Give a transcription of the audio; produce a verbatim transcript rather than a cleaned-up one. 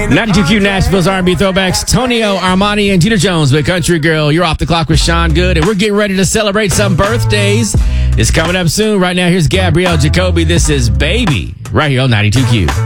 ninety-two Q Nashville's R and B throwbacks. Tonio, Armani, and Gina Jones with Country Girl. You're off the clock with Sean Good, and we're getting ready to celebrate some birthdays. It's coming up soon. Right now, here's Gabrielle Jacoby. This is Baby, right here on ninety-two Q.